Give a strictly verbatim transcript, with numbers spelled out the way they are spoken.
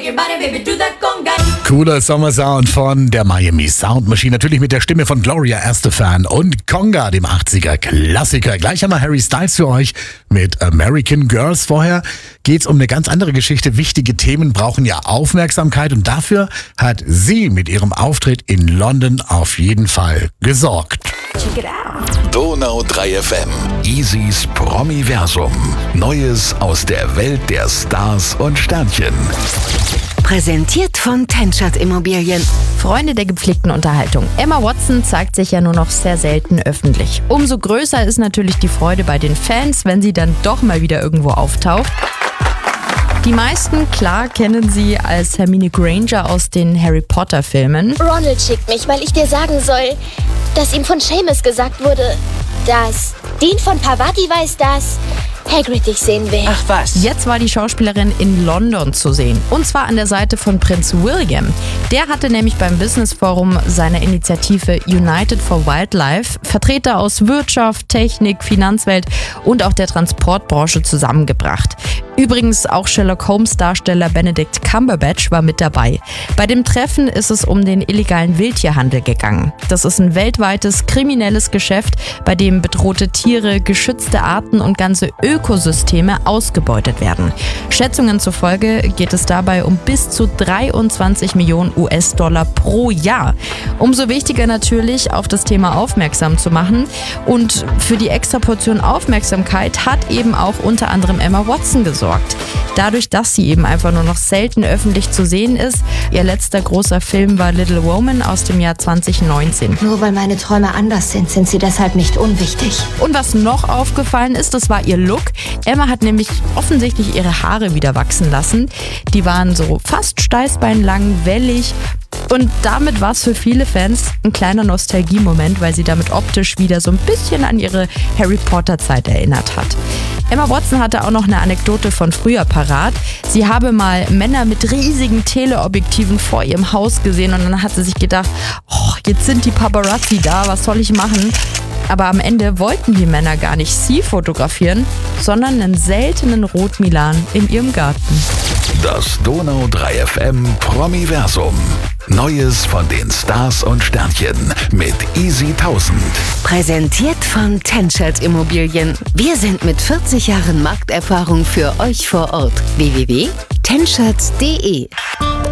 shake your body, baby, do that conga. Cooler Sommersound von der Miami Sound Machine. Natürlich mit der Stimme von Gloria Estefan und Conga, dem achtziger-Klassiker. Gleich haben wir Harry Styles für euch mit American Girls. Vorher geht's um eine ganz andere Geschichte. Wichtige Themen brauchen ja Aufmerksamkeit und dafür hat sie mit ihrem Auftritt in London auf jeden Fall gesorgt. Check it out. Donau drei F M. Easys Promiversum. Neues aus der Welt der Stars und Sternchen. Präsentiert von Tenschert Immobilien. Freunde der gepflegten Unterhaltung. Emma Watson zeigt sich ja nur noch sehr selten öffentlich. Umso größer ist natürlich die Freude bei den Fans, wenn sie dann doch mal wieder irgendwo auftaucht. Die meisten, klar, kennen sie als Hermine Granger aus den Harry Potter Filmen. Ronald schickt mich, weil ich dir sagen soll, dass ihm von Seamus gesagt wurde, dass Dean von Parvati weiß, dass Hagrid dich sehen will. Ach was. Jetzt war die Schauspielerin in London zu sehen. Und zwar an der Seite von Prinz William. Der hatte nämlich beim Business Forum seiner Initiative United for Wildlife Vertreter aus Wirtschaft, Technik, Finanzwelt und auch der Transportbranche zusammengebracht. Übrigens auch Sherlock Holmes Darsteller Benedict Cumberbatch war mit dabei. Bei dem Treffen ist es um den illegalen Wildtierhandel gegangen. Das ist ein weltweites kriminelles Geschäft, bei dem bedrohte Tiere, geschützte Arten und ganze Ökosysteme ausgebeutet werden. Schätzungen zufolge geht es dabei um bis zu dreiundzwanzig Millionen U S-Dollar pro Jahr. Umso wichtiger natürlich, auf das Thema aufmerksam zu machen. Und für die extra Portion Aufmerksamkeit hat eben auch unter anderem Emma Watson gesorgt. Dadurch, dass sie eben einfach nur noch selten öffentlich zu sehen ist. Ihr letzter großer Film war Little Woman aus dem Jahr zwanzig neunzehn. Nur weil meine Träume anders sind, sind sie deshalb nicht unwichtig. Und was noch aufgefallen ist, das war ihr Look. Emma hat nämlich offensichtlich ihre Haare wieder wachsen lassen. Die waren so fast steißbeinlang, wellig. Und damit war es für viele Fans ein kleiner Nostalgie-Moment, weil sie damit optisch wieder so ein bisschen an ihre Harry Potter-Zeit erinnert hat. Emma Watson hatte auch noch eine Anekdote von früher parat. Sie habe mal Männer mit riesigen Teleobjektiven vor ihrem Haus gesehen und dann hat sie sich gedacht, oh, jetzt sind die Paparazzi da, was soll ich machen? Aber am Ende wollten die Männer gar nicht sie fotografieren, sondern einen seltenen Rotmilan in ihrem Garten. Das Donau drei F M Promiversum. Neues von den Stars und Sternchen mit Easy tausend. Präsentiert von Tenschert Immobilien. Wir sind mit vierzig Jahren Markterfahrung für euch vor Ort. w w w punkt tenschert punkt d e